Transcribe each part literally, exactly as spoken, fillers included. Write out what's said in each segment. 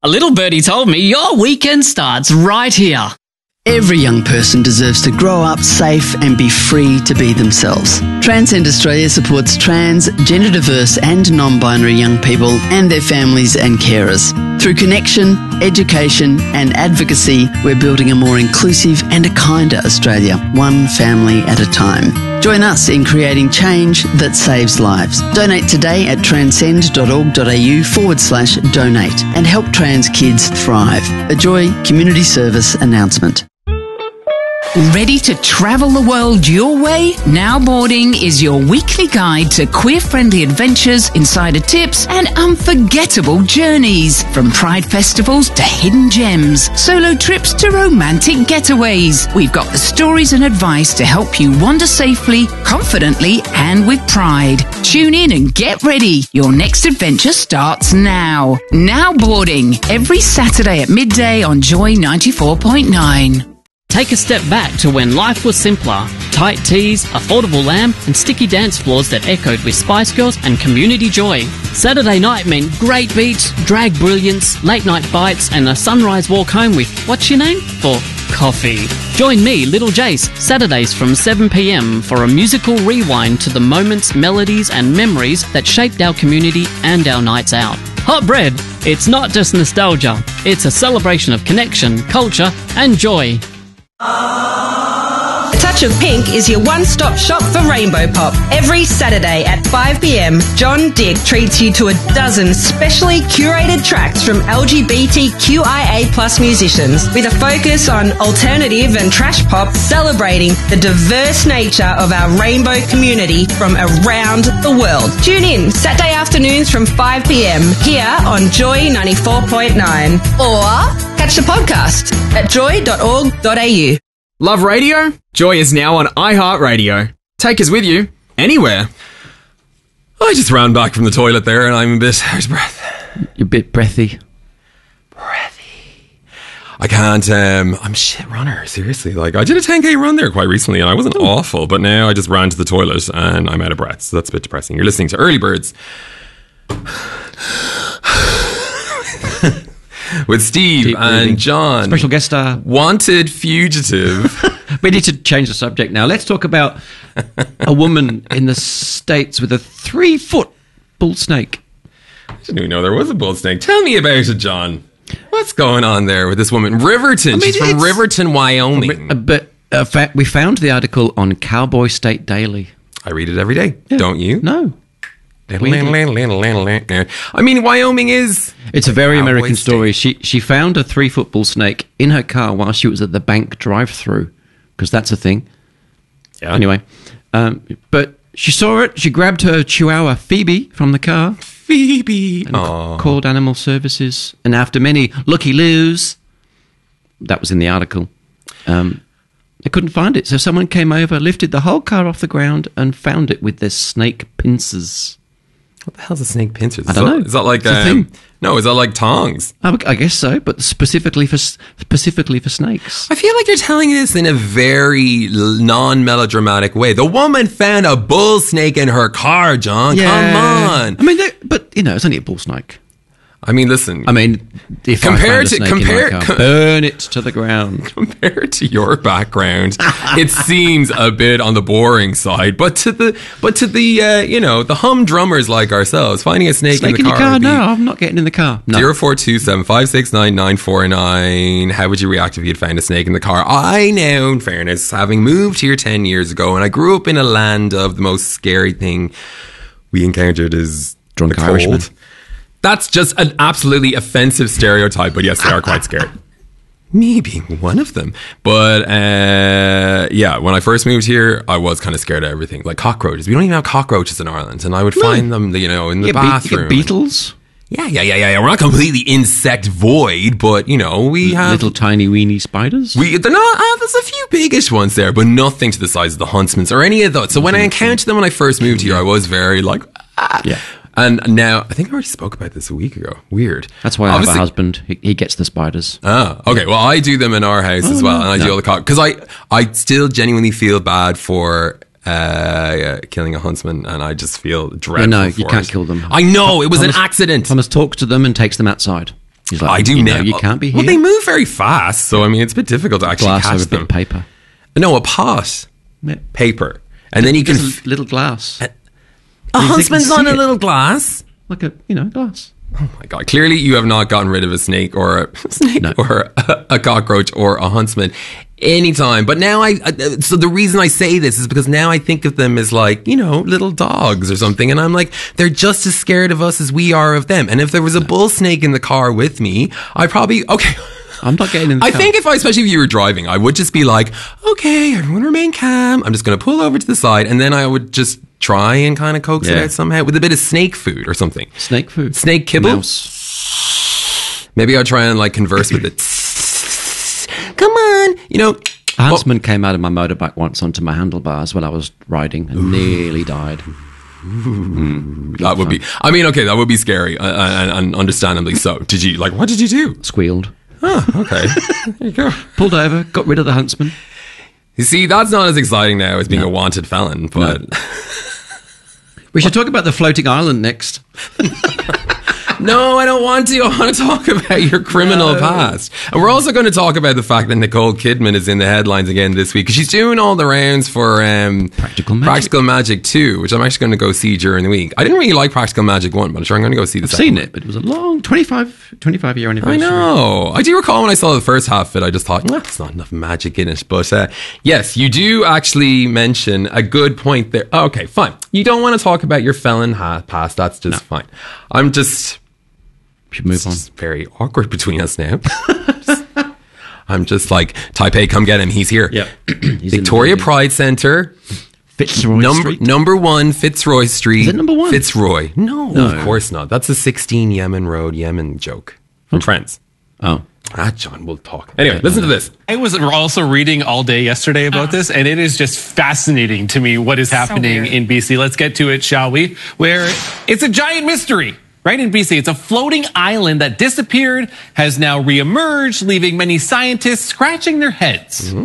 A little birdie told me your weekend starts right here. Every young person deserves to grow up safe and be free to be themselves. Transcend Australia supports trans, gender diverse and non-binary young people and their families and carers. Through connection, education and advocacy, we're building a more inclusive and a kinder Australia, one family at a time. Join us in creating change that saves lives. Donate today at transcend.org.au forward slash donate and help trans kids thrive. A Joy Community Service announcement. Ready to travel the world your way? Now Boarding is your weekly guide to queer-friendly adventures, insider tips and unforgettable journeys. From pride festivals to hidden gems, solo trips to romantic getaways. We've got the stories and advice to help you wander safely, confidently and with pride. Tune in and get ready. Your next adventure starts now. Now Boarding, every Saturday at midday on Joy ninety-four point nine. Take a step back to when life was simpler. Tight tees, affordable lamb, and sticky dance floors that echoed with Spice Girls and community joy. Saturday night meant great beats, drag brilliance, late night bites, and a sunrise walk home with, what's your name? For coffee. Join me, Little Jace, Saturdays from seven p m for a musical rewind to the moments, melodies, and memories that shaped our community and our nights out. Hot Bread, it's not just nostalgia, it's a celebration of connection, culture, and joy. A Touch of Pink is your one-stop shop for Rainbow Pop. Every Saturday at five p m, John Dick treats you to a dozen specially curated tracks from L G B T Q I A plus musicians with a focus on alternative and trash pop, celebrating the diverse nature of our rainbow community from around the world. Tune in Saturday afternoons from five p m here on Joy ninety-four point nine or catch the podcast at joy dot org dot a u. Love radio? Joy is now on iHeartRadio. Take us with you anywhere. I just ran back from the toilet there and I'm a bit out of breath. You're a bit breathy. Breathy. I can't, um, I'm a shit runner, seriously. Like, I did a ten k run there quite recently and I wasn't oh. awful, but now I just ran to the toilet and I'm out of breath. So that's a bit depressing. You're listening to Early Birds with Steve Deep and breathing. John. Special guest star. Wanted fugitive. We need to change the subject now. Let's talk about a woman in the States with a three-foot bull snake. I didn't even know there was a bull snake. Tell me about it, John. What's going on there with this woman? Riverton. I mean, she's from Riverton, Wyoming. But, but uh, fa- we found the article on Cowboy State Daily. I read it every day. Yeah. Don't you? No. I mean, Wyoming is... It's a very American story. She she found a three-foot bull snake in her car while she was at the bank drive-through, because that's a thing. Yeah. Anyway, um, but she saw it. She grabbed her chihuahua, Phoebe, from the car. Phoebe! And c- called Animal Services. And after many looky-loos, that was in the article, um, they couldn't find it. So someone came over, lifted the whole car off the ground, and found it with their snake pincers. What the hell's a snake pincer? I don't is know. That, is that like it's a um, thing. No, is that like tongs? I, I guess so, but specifically for specifically for snakes. I feel like you're telling this in a very non-melodramatic way. The woman found a bull snake in her car, John. Yeah. Come on. I mean, but you know, it's only a bull snake. I mean, listen. I mean, if compare I found a to snake compare, in my car, com- burn it to the ground. Compared to your background, it seems a bit on the boring side. But to the but to the uh, you know the humdrummers like ourselves, finding a snake, snake in the in car. Your car? No, I'm not getting in the car. No. Zero four two seven five six nine nine four nine. How would you react if you'd found a snake in the car? I now, in fairness, having moved here ten years ago, and I grew up in a land of the most scary thing we encountered is drunk the Irishmen. cold. That's just an absolutely offensive stereotype, but yes, they are quite scared. Me being one of them. But uh, yeah, when I first moved here, I was kind of scared of everything. Like cockroaches. We don't even have cockroaches in Ireland. And I would find no. them, you know, in the you bathroom. Be- you get beetles? Yeah, yeah, yeah, yeah. We're not completely insect void, but, you know, we have... Little tiny weeny spiders? We, they're not... Uh, there's a few biggish ones there, but nothing to the size of the huntsmans or any of those. So when I encountered them when I first moved here, I was very like... Ah. Yeah. And now, I think I already spoke about this a week ago. Weird. That's why I Obviously, have a husband. He, he gets the spiders. Ah, okay. Well, I do them in our house oh, as well. No, and I no. do all the cock. Because I, I still genuinely feel bad for uh, killing a huntsman. And I just feel dreadful. Yeah, no, for you can't it. kill them. I know. It was Thomas, an accident. Thomas talks to them and takes them outside. He's like, I do you now. know, you can't be here. Well, they move very fast, so I mean, it's a bit difficult to actually Glass catch over a bit them. of paper. No, a pot, Yeah. paper, and then you can. Just F- a little glass. a You think husband's you on see a it. little glass. Like a, you know, glass. Oh my god! Clearly, you have not gotten rid of a snake or a snake No. or a, a cockroach or a huntsman anytime. But now I, I, so the reason I say this is because now I think of them as like, you know, little dogs or something, and I'm like, they're just as scared of us as we are of them. And if there was a bull snake in the car with me, I probably okay. I'm not getting in the I car. think if I, especially if you were driving, I would just be like, okay, everyone remain calm. I'm just going to pull over to the side, and then I would just try and kind of coax it Yeah. out somehow with a bit of snake food or something. Snake food. Snake kibble? Mouse. Maybe I'll try and like converse with it. Come on, you know. A huntsman came out of my motorbike once onto my handlebars while I was riding and nearly died. Mm, That would be. I mean, okay, that would be scary, uh, and, and understandably so. Did you like? What did you do? Squealed. Oh, okay. There you go. Pulled over, got rid of the huntsman. You see, that's not as exciting now as being a wanted felon, but We should talk about the floating island next. no, I don't want to. I want to talk about your criminal past. And we're also going to talk about the fact that Nicole Kidman is in the headlines again this week because she's doing all the rounds for um, Practical Magic. Practical Magic two, which I'm actually going to go see during the week. I didn't really like Practical Magic one, but I'm sure I'm going to go see the I've second seen one. it, but it was a long twenty-five, twenty-five year anniversary. I know. I do recall when I saw the first half of it, I just thought, nah, there's not enough magic in it. But uh, yes, you do actually mention a good point there. Oh, okay, fine. You don't want to talk about your felon ha- past. That's just fine. I'm just... Should move on. It's very awkward between us now. I'm just like, Taipei, come get him. He's here. Yeah. Victoria Pride Centre. Fitzroy Number, Street. number one, Fitzroy Street. Is it number one? Fitzroy. No, No. of course not. That's a sixteen Yemen Road, Yemen joke from Friends. Oh. Ah, John, we'll talk. Anyway, listen to this. I was also reading all day yesterday about this, and it is just fascinating to me what is happening weird. in B C. Let's get to it, shall we? Where it's a giant mystery. Right in B C, it's a floating island that disappeared, has now reemerged, leaving many scientists scratching their heads.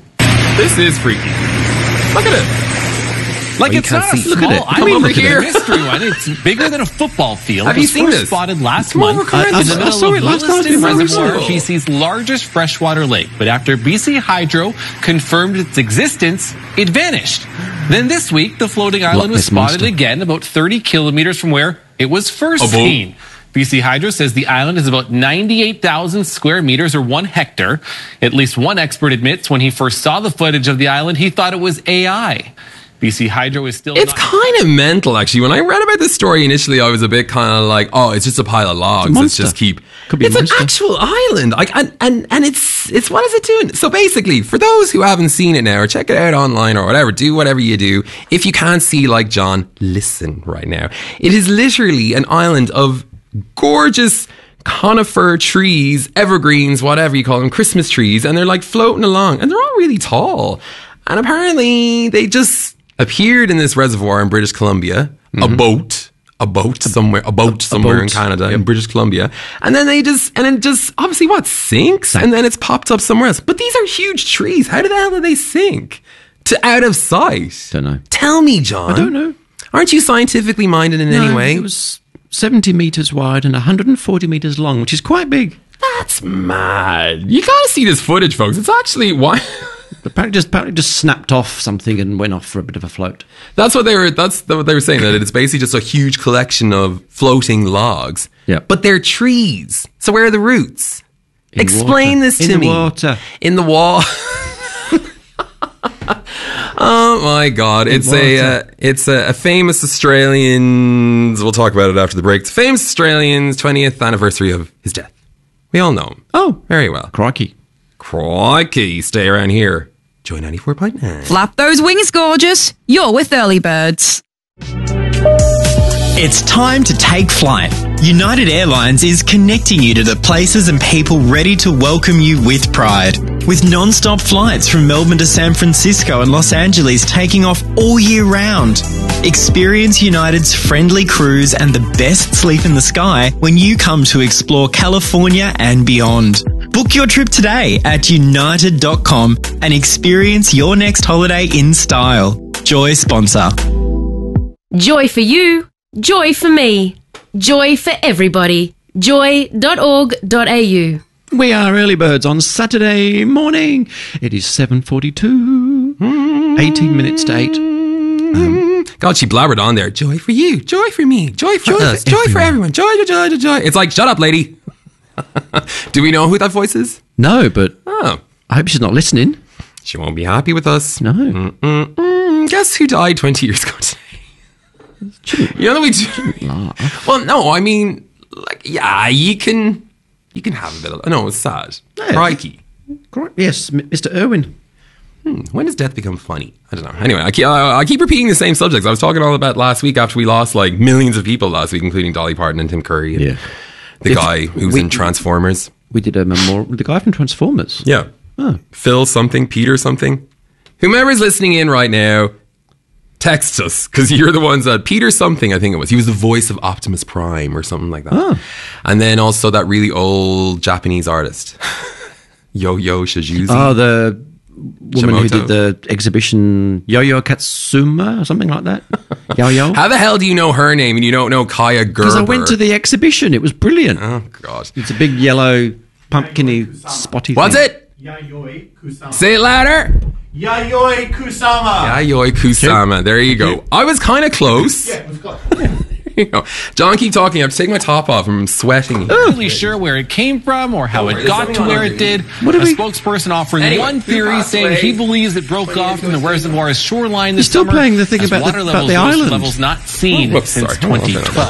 This is freaky. Look at it. Like you it's can't not a see. small Look at it. Come island, over it's here. a mystery one. It's bigger than a football field. Have It you was seen first this? spotted last Come month over, come on. in I- the I middle saw of it last time. Williston It's really Reservoir, cool. B C's largest freshwater lake. But after B C Hydro confirmed its existence, it vanished. Then this week, the floating island was Ness spotted Monster. again about thirty kilometers from where it was first Above. seen. B C Hydro says the island is about ninety-eight thousand square meters or one hectare. At least one expert admits when he first saw the footage of the island, he thought it was A I. B C Hydro is still It's not- kind of mental, actually. When I read about this story initially, I was a bit kind of like, "Oh, it's just a pile of logs. Let's monster. just keep." Could be a it's an monster. actual island, like, and, and and it's it's what is it doing? So basically, for those who haven't seen it now, or check it out online or whatever, do whatever you do. If you can't see, like John, listen right now. It is literally an island of gorgeous conifer trees, evergreens, whatever you call them, Christmas trees, and they're like floating along, and they're all really tall. And apparently, they just appeared in this reservoir in British Columbia, a boat, a boat somewhere, a boat somewhere in boat. Canada, in British Columbia, and then they just, and then just obviously what sinks, and then it's popped up somewhere else. But these are huge trees. How the hell did they sink to out of sight? Don't know. Tell me, John. I don't know. Aren't you scientifically minded in any No, way? It was seventy metres wide and one hundred forty metres long, which is quite big. That's mad. You gotta see this footage, folks. It's actually why. Apparently just, apparently just snapped off something and went off for a bit of a float. That's what they were. That's what they were saying. That it's basically just a huge collection of floating logs. Yeah. But they're trees. So where are the roots? In Explain water. this to In the me. water. In the wall. Oh my God! It's a uh, it's a, a famous Australian's. We'll talk about it after the break. It's a famous Australian's twentieth anniversary of his death. We all know him. Oh, Very well. crikey. Crikey! Stay around here. Joy ninety-four point nine. Flap those wings, gorgeous. You're with Early Birds. It's time to take flight. United Airlines is connecting you to the places and people ready to welcome you with pride. With non-stop flights from Melbourne to San Francisco and Los Angeles taking off all year round. Experience United's friendly crews and the best sleep in the sky when you come to explore California and beyond. Book your trip today at united dot com and experience your next holiday in style. Joy sponsor. Joy for you, joy for me, joy for everybody. joy dot org dot a u. We are early birds on Saturday morning. It is seven forty-two, eighteen minutes to eight. Um, God, she blabbered on there. Joy for you, joy for me, joy for Joy us, for joy for everyone. everyone, joy, joy, joy, joy. It's like, shut up, lady. Do we know who that voice is? no, but Oh, I hope she's not listening. she won't be happy with us. No. Mm-mm-mm. Guess who died twenty years ago today? You know that we do. Well, no, I mean, like, yeah, you can, you can have a bit of. No, it's sad. Yeah. Crikey. Gr- Yes, M- Mister Irwin. Hmm, when does death become funny? I don't know. Anyway, I keep, I, I keep repeating the same subjects. I was talking all about last week after we lost like millions of people last week, including Dolly Parton and Tim Curry and Yeah. the If guy who was we- in Transformers. We did a memorial with the guy from Transformers. Yeah. Oh. Phil something, Peter something. Whomever's listening in right now, text us because you're the ones that Peter something, I think it was. He was the voice of Optimus Prime or something like that. Oh. And then also that really old Japanese artist, Yo-Yo Shizuzi. Oh, the woman who Shimoto. did the exhibition, Yo-Yo Katsuma or something like that. Yo-Yo. How the hell do you know her name and you don't know Kaya Gerber? Because I went to the exhibition. It was brilliant. Oh, God. It's a big yellow, pumpkin-y, spotty What's thing. it? Yayoi Kusama. Say it louder. Yayoi Kusama. Yayoi Kusama. There you go. I was kind of close. Yeah, it was close. You know, John, keep talking. I have to take my top off. I'm sweating. Not really sure where it came from or how it There's got something to on where our it did. What a are we- spokesperson offering Anyway, one who theory passed saying away he believes it broke off from the reservoir's shoreline this You're still summer. playing the thing as about the- water about levels the rose to island. levels not seen Oh, whoops, since sorry. Hold on, twenty hold on.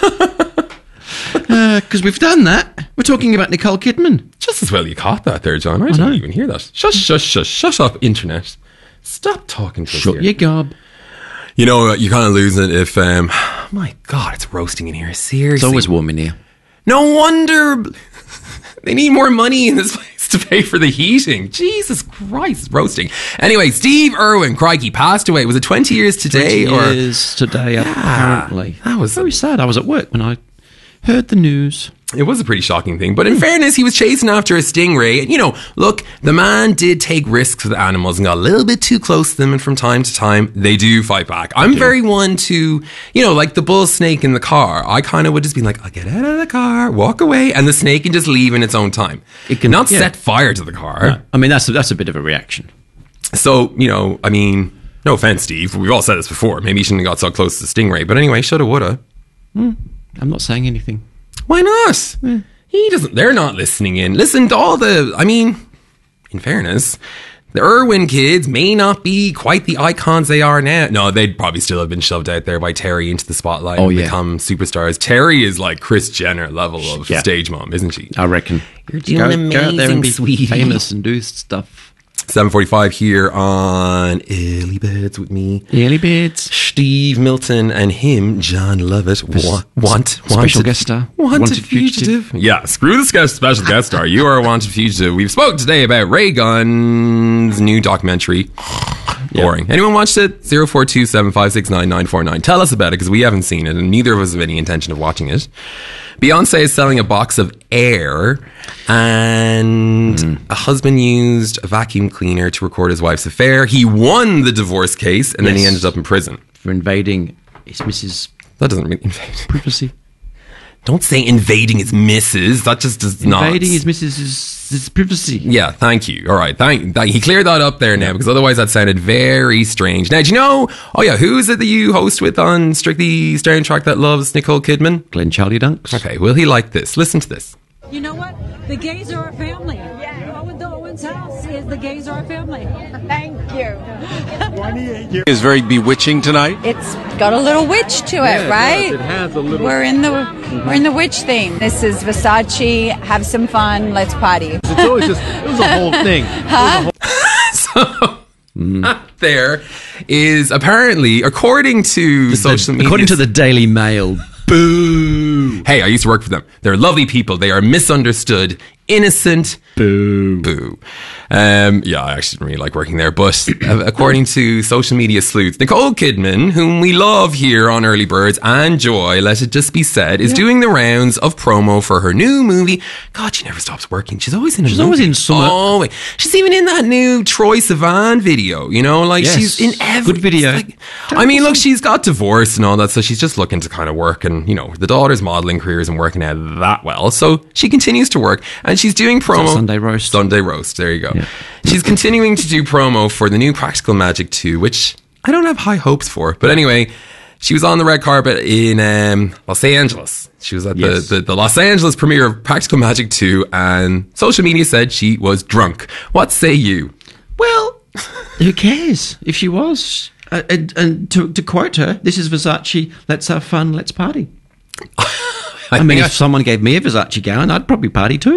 twelve. Because we've done that. We're talking about Nicole Kidman. Just as well you caught that there, John. I didn't know. even hear that. Shush, shush, shush. Shut up, internet. Stop talking to us Shut here. your gob. You know, you kind of lose it if, um, my God, it's roasting in here. Seriously. It's always warm in here. No wonder they need more money in this place to pay for the heating. Jesus Christ, it's roasting. Anyway, Steve Irwin, crikey, passed away. Was it twenty years today? twenty or years today, apparently. that was very sad. I was at work when I heard the news. It was a pretty shocking thing. But in fairness, he was chasing after a stingray. And, you know, look, the man did take risks with animals and got a little bit too close to them. And from time to time, they do fight back. I'm very one to, you know, like the bull snake in the car. I kind of would just be like, I'll get out of the car, walk away, and the snake can just leave in its own time. It can- Not yeah. set fire to the car. No, I mean, that's a, that's a bit of a reaction. So, you know, I mean, no offense, Steve. We've all said this before. Maybe you shouldn't have got so close to the stingray. But anyway, shoulda, woulda. I'm not saying anything. Why not? He doesn't. They're not listening in. Listen to all the. I mean, in fairness, the Irwin kids may not be quite the icons they are now. No, they'd probably still have been shoved out there by Terry into the spotlight Oh, and yeah. become superstars. Terry is like Kris Jenner level of Yeah. stage mom, isn't she? I reckon. You're doing go, go out there and be amazing, sweetie. famous and do stuff. seven forty-five here on Early Birds with me. Early Birds. Steve Milton and him, John Lovett, wa- want, Special wanted, guest star. wanted, Wanted fugitive. fugitive. Yeah, screw this guy's special guest star. You are a wanted fugitive. We've spoke today about Ray Gunn's new documentary. Boring. Anyone watched it? zero four two seven five six nine nine four nine. Tell us about it because we haven't seen it and neither of us have any intention of watching it. Beyonce is selling a box of air and Mm. a husband used a vacuum cleaner to record his wife's affair. He won the divorce case and then he Yes. ended up in prison. For invading his Missus That doesn't mean invade. privacy. Don't say invading his missus. That just does not. Invading his Missus's his privacy. Yeah, thank you. All right, thank, thank he cleared that up there now because otherwise that sounded very strange. Now, do you know? Oh yeah, who is it that you host with on Strictly Soundtrack that loves Nicole Kidman? Glenn Charlie Dunks. Okay, will he like this? Listen to this. You know what? The gays are our family. Yeah. Owen the Owens house is the gays are our family. Thank you. Is very bewitching tonight. It's got a little witch to it, Yeah, it right? does. It has a little- We're in the we're in the witch theme. This is Versace. Have some fun. Let's party. It's always just it was a whole thing. Huh? So there is apparently, according to social media, According to the Daily Mail. Boo! Hey, I used to work for them. They're lovely people. They are misunderstood innocent. Boo. Boo. Um, yeah, I actually didn't really like working there. But uh, according to social media sleuth Nicole Kidman, whom we love here on Early Birds, and Joy, let it just be said, is yeah. doing the rounds of promo for her new movie. God, she never stops working. She's always in a She's movie. always in some. Always. She's even in that new Troye Sivan video, you know? Like, yes. she's in every... Good video. Like, I mean, look, she's got divorced and all that, so she's just looking to kind of work. And, you know, the daughter's modelling career isn't working out that well. So she continues to work, and she's doing promo... Sunday roast. Sunday roast, there you go. Yeah. She's continuing to do promo for the new Practical Magic two, which I don't have high hopes for. But anyway, she was on the red carpet in um, Los Angeles. She was at Yes. the, the, the Los Angeles premiere of Practical Magic two, and social media said she was drunk. What say you? Well, who cares if she was? Uh, and and to, to quote her, this is Versace, let's have fun, let's party. I, I mean, if I, someone gave me a Versace gown, I'd probably party too.